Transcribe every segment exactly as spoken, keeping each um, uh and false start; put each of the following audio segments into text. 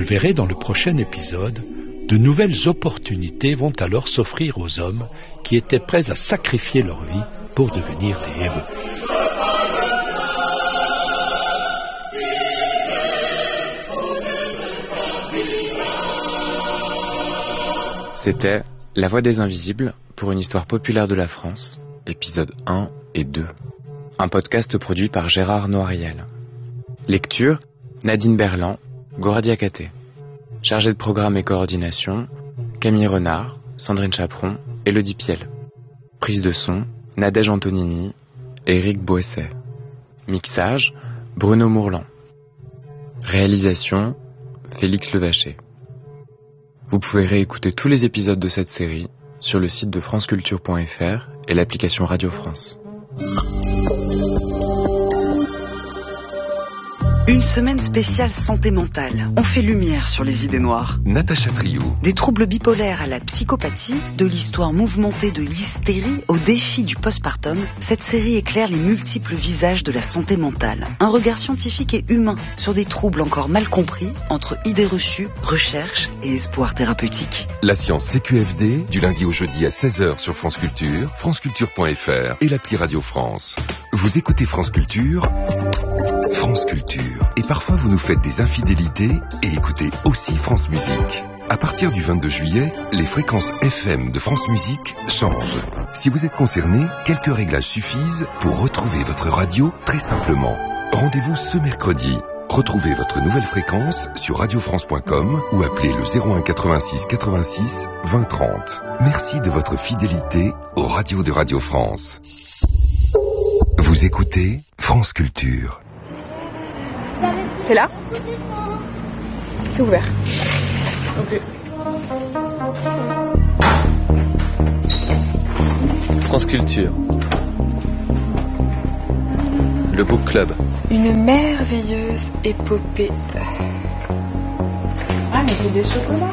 verrez dans le prochain épisode, de nouvelles opportunités vont alors s'offrir aux hommes qui étaient prêts à sacrifier leur vie pour devenir des héros. C'était La Voix des Invisibles pour une histoire populaire de la France, épisode un et deux. Un podcast produit par Gérard Noiriel. Lecture, Nadine Berland, Gora Diakhaté. Chargée de programme et coordination, Camille Renard, Sandrine Chaperon, Élodie Piel. Prise de son, Nadège Antonini, Éric Boesset. Mixage, Bruno Mourlan. Réalisation, Félix Levaché. Vous pouvez réécouter tous les épisodes de cette série sur le site de franceculture point f r et l'application Radio France. Une semaine spéciale santé mentale. On fait lumière sur les idées noires. Natacha Trio. Des troubles bipolaires à la psychopathie, de l'histoire mouvementée de l'hystérie au défi du postpartum, cette série éclaire les multiples visages de la santé mentale. Un regard scientifique et humain sur des troubles encore mal compris entre idées reçues, recherche et espoir thérapeutique. La science C Q F D, du lundi au jeudi à seize heures sur France Culture, franceculture point f r et l'appli Radio France. Vous écoutez France Culture, France Culture. Et parfois vous nous faites des infidélités et écoutez aussi France Musique. À partir du vingt-deux juillet, les fréquences F M de France Musique changent. Si vous êtes concerné, quelques réglages suffisent pour retrouver votre radio très simplement. Rendez-vous ce mercredi. Retrouvez votre nouvelle fréquence sur radio france point com ou appelez le zéro un quatre-vingt-six quatre-vingt-six vingt trente. Merci de votre fidélité aux radios de Radio France. Vous écoutez France Culture. C'est là ? C'est ouvert. Ok. France Culture. Le Book Club. Une merveilleuse épopée. Ah, mais c'est des chocolats.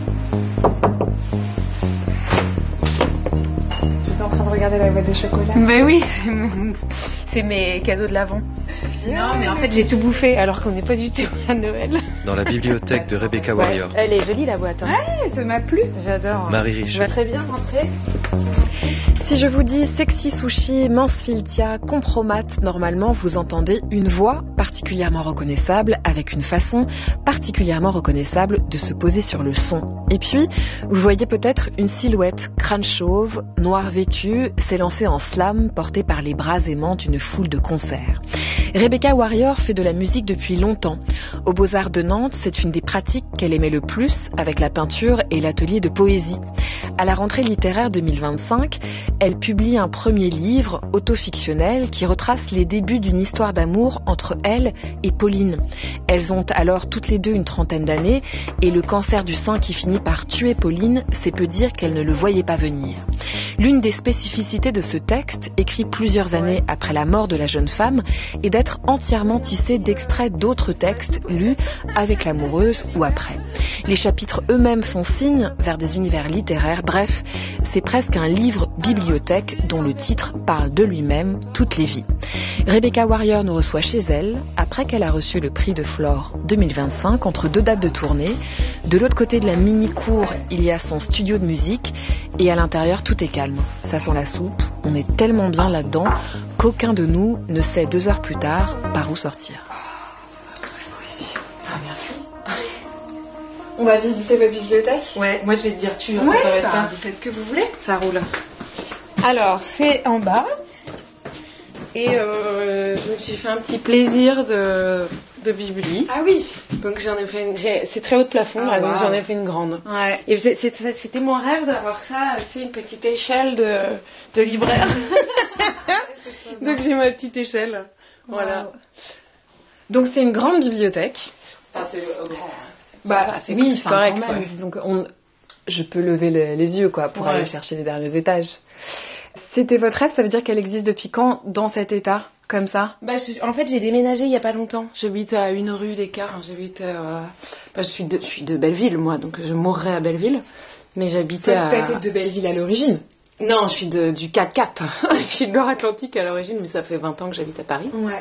J'étais en train de regarder la boîte de chocolat. Ben oui, c'est, mon... c'est mes cadeaux de l'Avent. Non, mais en fait, j'ai tout bouffé alors qu'on n'est pas du tout à Noël. Dans la bibliothèque de Rebecca Warrior. Ouais, elle est jolie la boîte. Hein. Ouais, ça m'a plu. J'adore. Marie Riche. Je vais très bien rentrer. Si je vous dis sexy sushi, mince filtia, compromat, normalement vous entendez une voix particulièrement reconnaissable avec une façon particulièrement reconnaissable de se poser sur le son. Et puis, vous voyez peut-être une silhouette crâne chauve, noir vêtue, s'élancer en slam portée par les bras aimants d'une foule de concerts. Rebecca Warrior fait de la musique depuis longtemps. Aux Beaux-Arts de Nantes, c'est une des pratiques qu'elle aimait le plus avec la peinture et l'atelier de poésie. À la rentrée littéraire deux mille vingt-cinq, elle publie un premier livre autofictionnel qui retrace les débuts d'une histoire d'amour entre elle et Pauline. Elles ont alors toutes les deux une trentaine d'années et le cancer du sein qui finit par tuer Pauline, c'est peu dire qu'elle ne le voyait pas venir. L'une des spécificités de ce texte, écrit plusieurs années après la mort de la jeune femme, est d'être entièrement tissé d'extraits d'autres textes lus avec l'amoureuse ou après. Les chapitres eux-mêmes font signe vers des univers littéraires. Bref, c'est presque un livre bibliothèque dont le titre parle de lui-même, Toutes les vies. Rebecca Warrior nous reçoit chez elle après qu'elle a reçu le prix de Flore deux mille vingt-cinq entre deux dates de tournée. De l'autre côté de la mini-cour, il y a son studio de musique et à l'intérieur tout est calme. Ça sent la soupe, on est tellement bien là-dedans qu'aucun de nous ne sait deux heures plus tard par où sortir. Ah, merci. On va visiter votre bibliothèque ? Ouais, moi je vais te dire tu. Ouais, ça va être ça. Vous faites ce que vous voulez. Ça roule. Alors, c'est en bas. Et euh, je me suis fait un petit plaisir de, de bibli. Ah oui. Donc j'en ai fait une, j'ai, c'est très haut de plafond, ah, là, wow. donc j'en ai fait une grande. Ouais. Et c'est, c'est, c'était mon rêve d'avoir ça, c'est une petite échelle de, de libraire. Donc j'ai ma petite échelle. Wow. Voilà. Donc c'est une grande bibliothèque. Enfin, c'est euh, grand. Bah c'est oui, c'est correct. Quand même. Ouais. Donc on, je peux lever le, les yeux quoi pour ouais. aller chercher les derniers étages. C'était votre rêve, ça veut dire qu'elle existe depuis quand dans cet état comme ça ? Bah, je, en fait, j'ai déménagé il y a pas longtemps. J'habite à une rue d'écart. J'habite. Euh, bah, je suis de, je suis de Belleville, moi, donc je mourrais à Belleville. Mais j'habitais pas à. Tout à fait de Belleville à l'origine. Non, je suis de, du quatre quatre. Je suis de Loire-Atlantique à l'origine, mais ça fait vingt ans que j'habite à Paris. Ouais.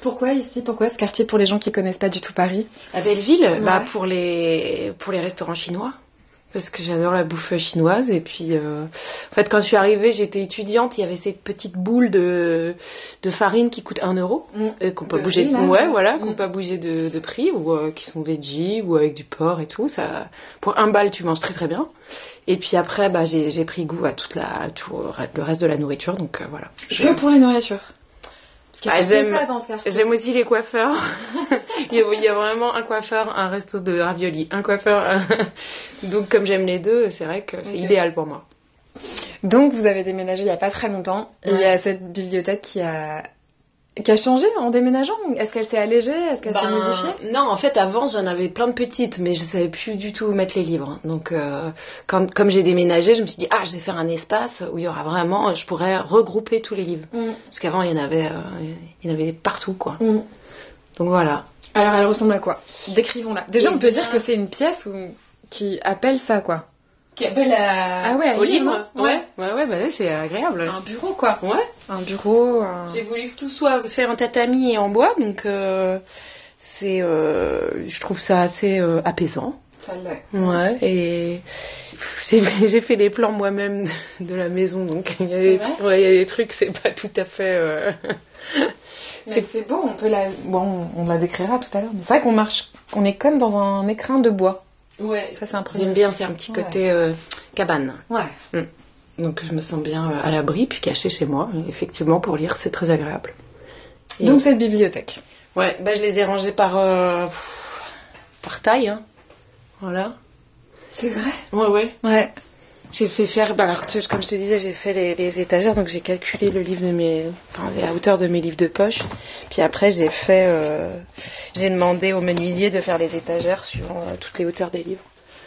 Pourquoi ici? Pourquoi ce quartier pour les gens qui connaissent pas du tout Paris? À Belleville, ouais. bah pour les pour les restaurants chinois. Parce que j'adore la bouffe chinoise. Et puis, euh, en fait, quand je suis arrivée, j'étais étudiante. Il y avait ces petites boules de, de farine qui coûtent un euro. Mmh. Et qu'on peut de bouger, riz, ouais, voilà, mmh. qu'on peut bouger de, de prix, ou euh, qui sont veggie, ou avec du porc et tout. Ça, pour un bal, tu manges très très bien. Et puis après, bah, j'ai, j'ai pris goût à toute la, tout le reste de la nourriture. Donc, euh, voilà. Je... Que pour la nourriture? Ah, j'aime, j'aime aussi les coiffeurs. il, y a, il y a vraiment un coiffeur, un resto de raviolis, un coiffeur. Un... Donc comme j'aime les deux, c'est vrai que c'est okay. idéal pour moi. Donc vous avez déménagé il n'y a pas très longtemps. Ouais. Il y a cette bibliothèque qui a... qui a changé en déménageant. Est-ce qu'elle s'est allégée? Est-ce qu'elle ben, s'est modifiée? Non, en fait avant j'en avais plein de petites, mais je savais plus du tout où mettre les livres. Donc euh, quand, comme j'ai déménagé, je me suis dit ah je vais faire un espace où il y aura vraiment, je pourrais regrouper tous les livres. Mm. Parce qu'avant il y en avait, euh, il y en avait partout quoi. Mm. Donc voilà. Alors elle ressemble à quoi? Décrivons-la. Déjà Et on peut bien... dire que c'est une pièce où... qui appelle ça quoi. Qui appelle à... ah ouais, au livre. Ouais, ouais, ouais, ouais bah, c'est agréable. Un bureau, quoi. Ouais. Un bureau. Un... J'ai voulu que tout soit fait en tatami et en bois, donc euh, c'est, euh, je trouve ça assez euh, apaisant. Ça l'est. Ouais, et j'ai, j'ai fait les plans moi-même de la maison, donc il y a des, trucs, ouais, il y a des trucs, c'est pas tout à fait... Euh... c'est, c'est beau, on peut la... Bon, on la décrira tout à l'heure. Mais c'est vrai qu'on marche, on est comme dans un écrin de bois. Ouais, ça c'est un J'aime bien, c'est un petit côté ouais. euh, cabane. Ouais. Mm. Donc je me sens bien à l'abri, puis cachée chez moi. Et effectivement, pour lire, c'est très agréable. Et donc cette bibliothèque. Ouais, bah je les ai rangées par euh, par taille, hein. Voilà. C'est vrai. Ouais, ouais. Ouais. J'ai fait faire, bah alors, comme je te disais, j'ai fait les, les étagères, donc j'ai calculé le livre de mes, enfin, la hauteur de mes livres de poche. Puis après, j'ai fait, euh, j'ai demandé au menuisier de faire les étagères suivant euh, toutes les hauteurs des livres.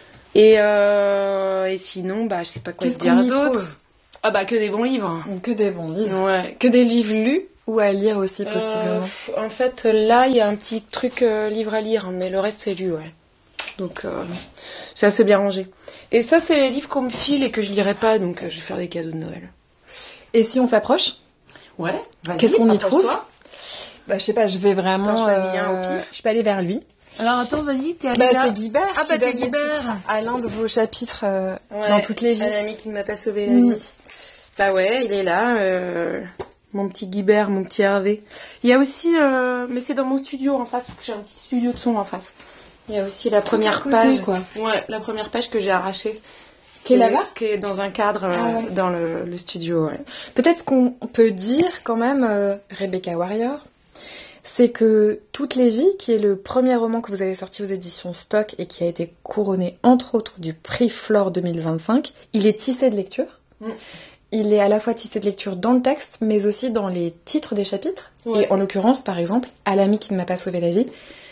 Et, euh, et sinon, bah, je sais pas quoi Qu'est-ce te dire d'autre. Ah bah que des bons livres. Que des bons livres. Ouais. Que des livres lus ou à lire aussi possiblement. Euh, en fait, là, il y a un petit truc euh, livre à lire, mais le reste c'est lu, ouais. Donc euh, c'est assez bien rangé. Et ça, c'est les livres qu'on me file et que je lirai pas, donc euh, je vais faire des cadeaux de Noël. Et si on s'approche? Ouais. Qu'est-ce qu'on y trouve? Bah je sais pas, je vais vraiment. Euh, un au pif. Je peux aller vers lui. Alors attends, vas-y, t'es allée bah, là. C'est Guibert. Ah bah t'es Guibert. À l'un de vos chapitres euh, ouais, dans toutes les vies. Un ami qui ne m'a pas sauvé la mmh. vie. Bah ouais, il est là. Euh, mon petit Guibert, mon petit Hervé. Il y a aussi, euh, mais c'est dans mon studio en face. J'ai un petit studio de son en face. Il y a aussi la première côté, page, quoi. Ouais, la première page que j'ai arrachée. Qui est là-bas? Qui est dans un cadre ah, euh, ouais. dans le, le studio, ouais. Peut-être qu'on peut dire quand même, euh, Rebecca Warrior, c'est que Toutes les vies, qui est le premier roman que vous avez sorti aux éditions Stock et qui a été couronné entre autres du prix Flore deux mille vingt-cinq, il est tissé de lecture. Mm. Il est à la fois tissé de lecture dans le texte, mais aussi dans les titres des chapitres. Ouais. Et en l'occurrence, par exemple, À l'ami qui ne m'a pas sauvé la vie,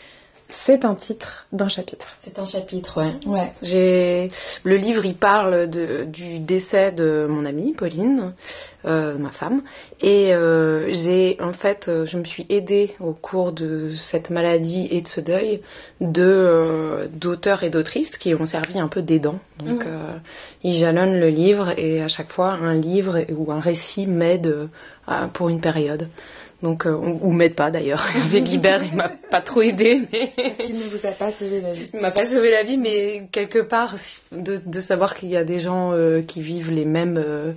c'est un titre d'un chapitre. C'est un chapitre, ouais. Ouais. J'ai... Le livre, il parle de, du décès de mon amie, Pauline, euh, ma femme. Et euh, j'ai, en fait, je me suis aidée au cours de cette maladie et de ce deuil de, euh, d'auteurs et d'autrices qui ont servi un peu d'aidants. Donc, mmh. euh, ils jalonnent le livre et à chaque fois, un livre ou un récit m'aide euh, pour une période. Donc, euh, ou m'aide pas d'ailleurs. Avec Guibert, il m'a pas trop aidé. Mais... Il ne vous a pas sauvé la vie. Il m'a pas sauvé la vie, mais quelque part, de, de savoir qu'il y a des gens euh, qui vivent les mêmes, euh,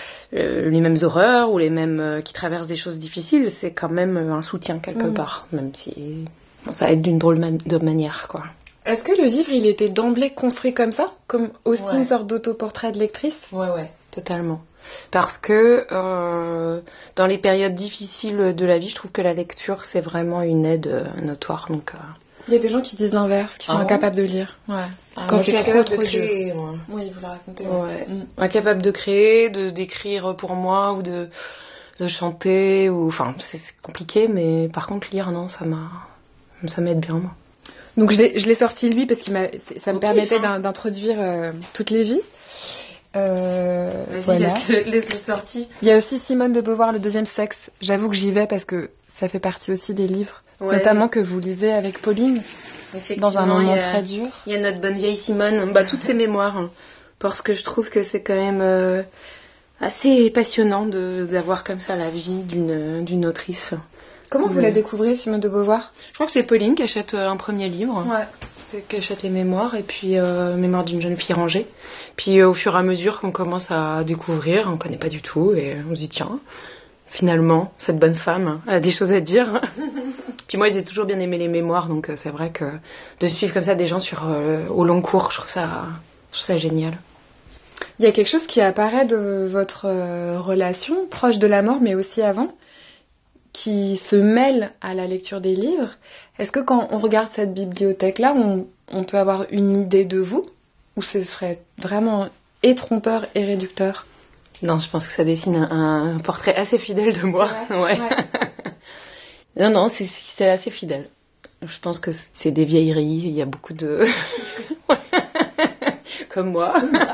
euh, les mêmes horreurs ou les mêmes, euh, qui traversent des choses difficiles, c'est quand même un soutien quelque mmh. part, même si bon, ça aide d'une drôle man- de manière, quoi. Est-ce que le livre, il était d'emblée construit comme ça, comme aussi ouais. une sorte d'autoportrait de lectrice? Ouais, ouais, totalement. Parce que euh, dans les périodes difficiles de la vie, je trouve que la lecture, c'est vraiment une aide euh, notoire. Donc, euh... il y a des gens qui disent l'inverse, qui sont ah incapables de lire. Ouais. Ah, Quand c'est trop, trop dur. Oui, vous le racontez. Ouais. Ouais. Mm. Incapable de créer, de d'écrire pour moi ou de de chanter ou, enfin, c'est, c'est compliqué, mais par contre lire, non, ça m'a, ça m'aide bien moi. Donc je l'ai, je l'ai sorti lui parce que ça me okay, permettait fin. d'introduire euh, toutes les vies. Euh, Vas-y, voilà. laisse-le, laisse-le sorti. Il y a aussi Simone de Beauvoir, Le deuxième sexe. J'avoue que j'y vais parce que ça fait partie aussi des livres, ouais. notamment que vous lisez avec Pauline, dans un moment a, très dur. Il y a notre bonne vieille Simone, bah, toutes ses mémoires, hein, parce que je trouve que c'est quand même euh, assez passionnant de, d'avoir comme ça la vie d'une, d'une autrice. Comment vous Mais... la découvrez, Simone de Beauvoir? Je crois que c'est Pauline qui achète un premier livre. Ouais. Qui achète les mémoires, et puis euh, Mémoires d'une jeune fille rangée. Puis euh, au fur et à mesure qu'on commence à découvrir, on connaît pas du tout, et on se dit tiens, finalement, cette bonne femme a des choses à dire. Puis moi, j'ai toujours bien aimé les mémoires, donc euh, c'est vrai que de suivre comme ça des gens sur euh, au long cours, je trouve ça, je trouve ça génial. Il y a quelque chose qui apparaît de votre euh, relation, proche de la mort, mais aussi avant, qui se mêle à la lecture des livres. Est-ce que quand on regarde cette bibliothèque-là, on, on peut avoir une idée de vous? Ou ce serait vraiment et trompeur et réducteur? Non, je pense que ça dessine un, un portrait assez fidèle de moi. Ouais. Ouais. Ouais. Non, non, c'est, c'est assez fidèle. Je pense que c'est des vieilleries, il y a beaucoup de... Comme moi.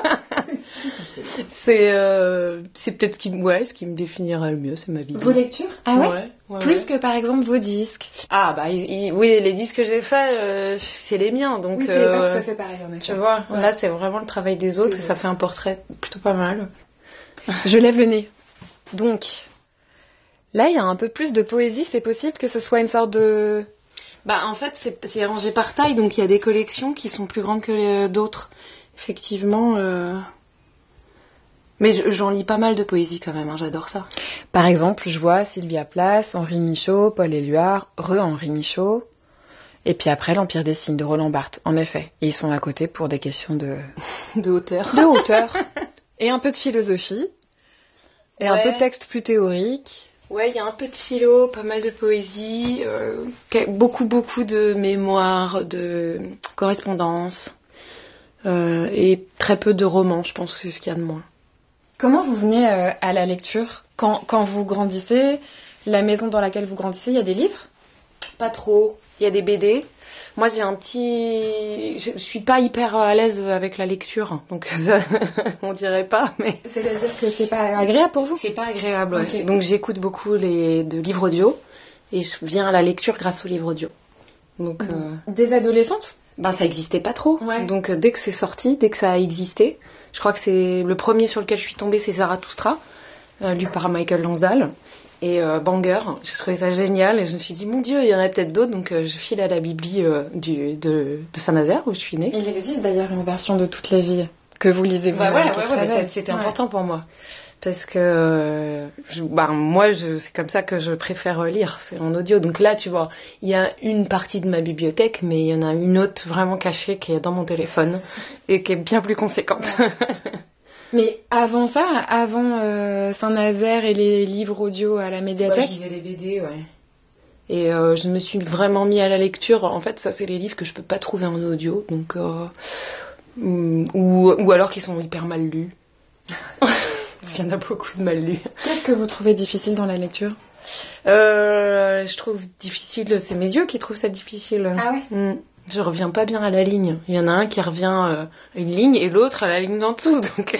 c'est, euh, c'est peut-être ce qui, ouais, ce qui me définirait le mieux, c'est ma vie. Vos lectures? Ah ouais, ouais, ouais Plus ouais. que par exemple vos disques? Ah bah il, il, oui, les disques que j'ai faits, euh, c'est les miens, donc... Oui, c'est euh, pas tout à fait pareil, en effet. Tu vois, ouais. Là c'est vraiment le travail des autres, et ça fait un portrait plutôt pas mal. Je lève le nez. Donc, là il y a un peu plus de poésie, c'est possible que ce soit une sorte de... Bah en fait c'est, c'est rangé par taille, donc il y a des collections qui sont plus grandes que les, d'autres. Effectivement, euh... mais je, j'en lis pas mal de poésie quand même, hein, j'adore ça. Par exemple, je vois Sylvia Plath, Henri Michaud, Paul Éluard, re-Henri Michaud, et puis après l'Empire des signes de Roland Barthes, en effet. Et ils sont à côté pour des questions de... de hauteur. De hauteur. Et un peu de philosophie, et ouais. un peu de texte plus théorique. Ouais, il y a un peu de philo, pas mal de poésie, euh, beaucoup beaucoup de mémoires, de correspondances, euh, et très peu de romans, je pense que c'est ce qu'il y a de moins. Comment vous venez euh, à la lecture quand, quand vous grandissez, la maison dans laquelle vous grandissez, il y a des livres? Pas trop. Il y a des B D. Moi, j'ai un petit... Je, je suis pas hyper à l'aise avec la lecture, donc ça, on dirait pas, mais... C'est-à-dire que c'est pas agréable pour vous? C'est pas agréable, ouais. Okay. Donc j'écoute beaucoup les... de livres audio, et je viens à la lecture grâce aux livres audio. Donc, mmh. euh... Des adolescentes? Ben, ça existait pas trop. Ouais. Donc euh, dès que c'est sorti, dès que ça a existé, je crois que c'est le premier sur lequel je suis tombée, c'est Zarathustra, euh, lu par Michael Lansdale. Et euh, Banger, j'ai trouvé ça génial et je me suis dit, mon Dieu, il y en a peut-être d'autres, donc euh, je file à la bibli euh, du, de, de Saint-Nazaire, où je suis née. Il existe d'ailleurs une version de Toute la vie que vous lisez vous. Ouais, ouais, ouais, ouais, ouais, c'était ouais. important pour moi. Parce que euh, je, bah, moi, je, c'est comme ça que je préfère lire, c'est en audio. Donc là, tu vois, il y a une partie de ma bibliothèque, mais il y en a une autre vraiment cachée qui est dans mon téléphone et qui est bien plus conséquente. Mais avant ça, avant euh, Saint-Nazaire et les livres audio à la médiathèque... Ouais, je lisais les B D, ouais. Et euh, je me suis vraiment mis à la lecture. En fait, ça, c'est les livres que je peux pas trouver en audio, donc... Euh, ou, ou alors qui sont hyper mal lus. Parce qu'il y en a beaucoup de mal lus. Qu'est-ce que vous trouvez difficile dans la lecture? euh, Je trouve difficile... C'est mes yeux qui trouvent ça difficile. Ah ouais mmh. Je reviens pas bien à la ligne. Il y en a un qui revient à une ligne et l'autre à la ligne d'en dessous. Donc,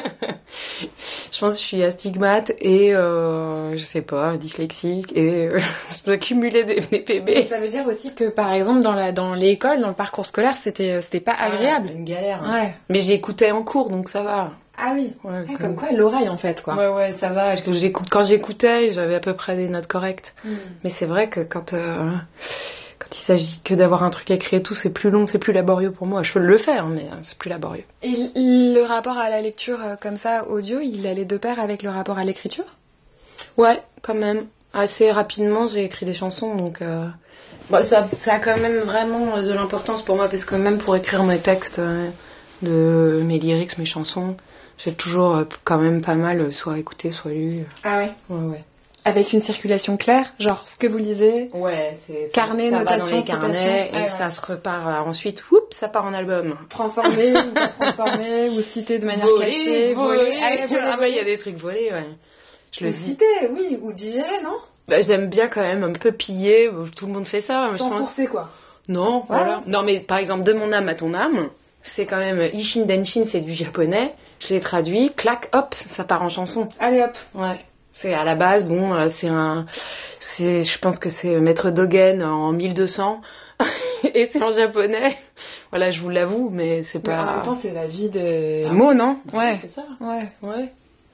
je pense que je suis astigmate et, euh, je sais pas, dyslexique et euh, je dois cumuler des, des P B. Et ça veut dire aussi que, par exemple, dans, la, dans l'école, dans le parcours scolaire, c'était, c'était pas agréable. Ah, une galère. Hein. Ouais. Mais j'écoutais en cours, donc ça va. Ah oui, ouais, ah, comme... comme quoi l'oreille en fait, quoi. Ouais, ouais, ça va. J'écoute... Quand j'écoutais, j'avais à peu près des notes correctes. Mm. Mais c'est vrai que quand... Euh... Quand il s'agit que d'avoir un truc écrit et tout, c'est plus long, c'est plus laborieux pour moi. Je peux le faire, mais c'est plus laborieux. Et le rapport à la lecture comme ça, audio, il allait de pair avec le rapport à l'écriture? Ouais, quand même. Assez rapidement, j'ai écrit des chansons, donc... Euh... Bon, ça, ça a quand même vraiment de l'importance pour moi, parce que même pour écrire mes textes, euh, de mes lyrics, mes chansons, j'ai toujours euh, quand même pas mal soit écouté, soit lu. Ah ouais? Ouais, ouais. Avec une circulation claire, genre ce que vous lisez, ouais, c'est carnet, ça notation, va dans les carnets, et ouais, ça ouais. se repart ensuite, oups, ça part en album. Transformé, ou pas transformé, ou cité de manière volé, cachée, volé. volé. Ah, ah, ah bah il y a des trucs volés, ouais. Je le citer, oui, ou digérer, non? Bah, j'aime bien quand même un peu piller, tout le monde fait ça. Sans sourcer, quoi. Non, voilà. voilà. Non, mais par exemple, de mon âme à ton âme, c'est quand même Ishin Denshin, c'est du japonais. Je l'ai traduit, clac, hop, ça part en chanson. Allez hop. Ouais. C'est à la base, bon, euh, c'est un, c'est, je pense que c'est Maître Dogen en mille deux cents et c'est en japonais. Voilà, je vous l'avoue, mais c'est pas. Mais en même temps, c'est la vie des ah, mots, non? Ouais. C'est ça. Ouais. Ouais.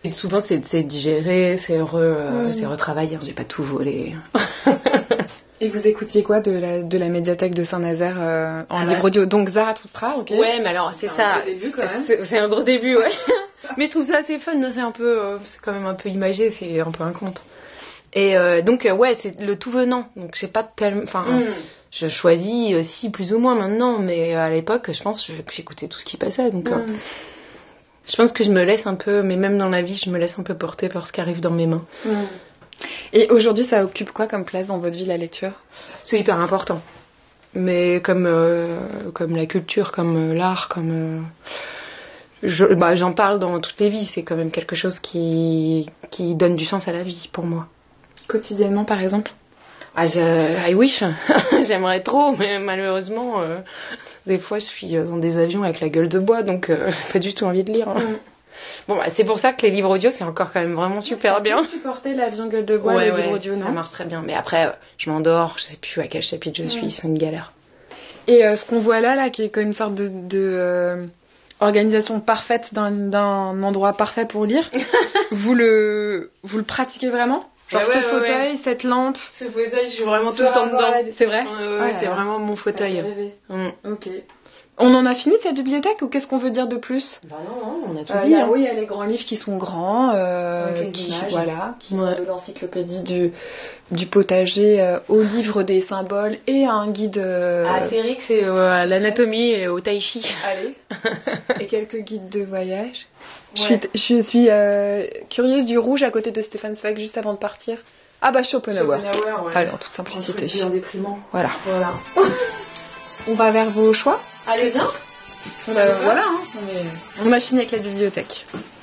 Et souvent, c'est, c'est digéré, c'est, re, euh, mmh. c'est retravaillé. J'ai pas tout volé. Et vous écoutiez quoi de la, de la médiathèque de Saint-Nazaire euh, en ah livre ouais. audio? Donc Zarathustra, ok. Ouais, mais alors c'est, c'est ça. Un gros début, quand même. C'est, c'est un gros début, ouais. Mais je trouve ça assez fun. C'est un peu, euh, c'est quand même un peu imagé. C'est un peu un conte. Et euh, donc euh, ouais, c'est le tout venant. Donc j'ai pas tellement, enfin, mm. je choisis euh, si plus ou moins maintenant, mais à l'époque, je pense que j'écoutais tout ce qui passait. Donc mm. euh, je pense que je me laisse un peu, mais même dans la vie, je me laisse un peu porter par ce qui arrive dans mes mains. Mm. Et aujourd'hui, ça occupe quoi comme place dans votre vie, la lecture? C'est hyper important. Mais comme, euh, comme la culture, comme euh, l'art, comme... Euh, je, bah, j'en parle dans toutes les vies. C'est quand même quelque chose qui, qui donne du sens à la vie, pour moi. Quotidiennement, par exemple? Ah, je, I wish. J'aimerais trop, mais malheureusement, euh, des fois, je suis dans des avions avec la gueule de bois, donc euh, j'ai pas du tout envie de lire. Hein. Mm. Bon, bah, c'est pour ça que les livres audio, c'est encore quand même vraiment super ça bien. peut supporter l'avion gueule de bois, ouais, les ouais, livres audio, non? Ça marche très bien. Mais après, je m'endors, je sais plus à quel chapitre je suis, ouais. C'est une galère. Et euh, ce qu'on voit là, là, qui est comme une sorte de, de euh, organisation parfaite d'un, d'un endroit parfait pour lire, vous le, vous le pratiquez vraiment? Genre ouais, ce ouais, fauteuil, ouais. Cette lampe. Ce fauteuil, je suis vraiment tout le temps dedans. C'est vrai? euh, ouais, ouais, c'est vraiment mon fauteuil. Mmh. Ok. On en a fini de cette bibliothèque ou qu'est-ce qu'on veut dire de plus? Bah non, non, on a tout euh, dit. Là, hein. Oui, il y a les grands livres qui sont grands, euh, qui, images. Voilà, qui ouais. sont de l'encyclopédie du, du potager euh, au livre des symboles et à un guide... Euh... Ah, c'est Eric, c'est euh, à l'anatomie et au tai chi. Allez. Et quelques guides de voyage. Ouais. Je suis, je suis euh, curieuse du rouge à côté de Stéphane Zweig juste avant de partir. Ah bah Schopenhauer. Schopenhauer, ouais. Allez, en toute simplicité. Un truc bien déprimant. Voilà. Voilà. On va vers vos choix. Allez, bien. Bah, voilà, hein. on, est... on a fini avec la bibliothèque.